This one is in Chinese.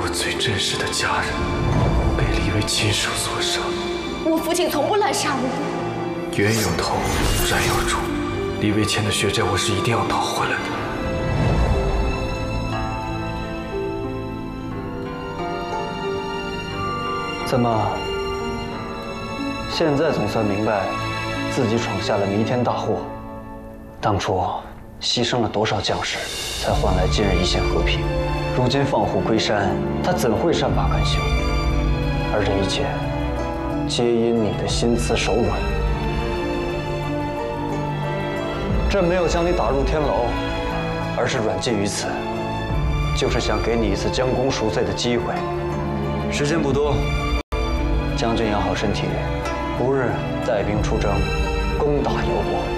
我最真实的家人被李卫亲手所杀。 我父亲从不滥杀无辜。 冤有头，债有主，李卫欠的血债我是一定要讨回来的。 怎么，现在总算明白自己闯下了弥天大祸？当初牺牲了多少将士，才换来今日一线和平？如今放虎归山，他怎会善罢甘休？而这一切，皆因你的心慈手软。朕没有将你打入天牢，而是软禁于此，就是想给你一次将功赎罪的机会。时间不多，将军养好身体，不日带兵出征，攻打姚国。